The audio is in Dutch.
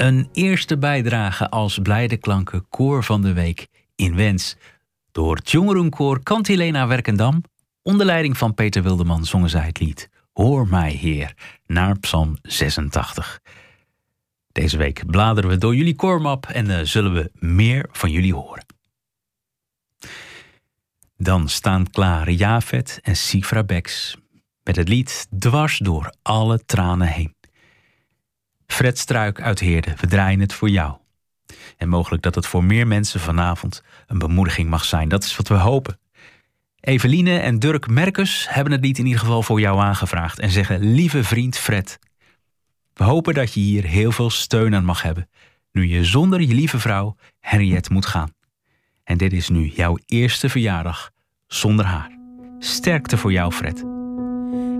Een eerste bijdrage als Blijde Klanken Koor van de Week in Wens. Door het Jongerenkoor Cantilena Werkendam. Onder leiding van Peter Wildeman zongen zij het lied Hoor mij Heer, naar Psalm 86. Deze week bladeren we door jullie koormap en zullen we meer van jullie horen. Dan staan klaar Javed en Sifra Beks met het lied Dwars door alle tranen heen. Fred Struik uit Heerde, we draaien het voor jou. En mogelijk dat het voor meer mensen vanavond een bemoediging mag zijn. Dat is wat we hopen. Eveline en Dirk Merkus hebben het lied in ieder geval voor jou aangevraagd en zeggen: lieve vriend Fred, we hopen dat je hier heel veel steun aan mag hebben, nu je zonder je lieve vrouw Henriette moet gaan. En dit is nu jouw eerste verjaardag zonder haar. Sterkte voor jou, Fred.